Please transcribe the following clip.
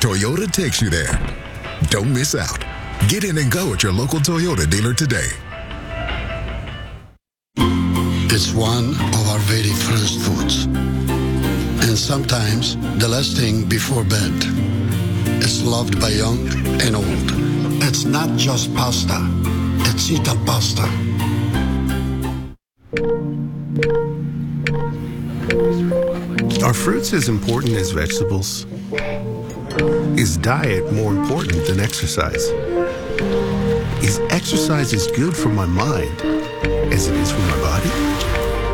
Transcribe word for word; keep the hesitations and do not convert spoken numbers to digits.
Toyota takes you there. Don't miss out. Get in and go at your local Toyota dealer today. It's one of our very first foods. And sometimes the last thing before bed. It's loved by young and old. It's not just pasta. It's Ital Pasta. Are fruits as important as vegetables? Is diet more important than exercise? Is exercise as good for my mind as it is for my body?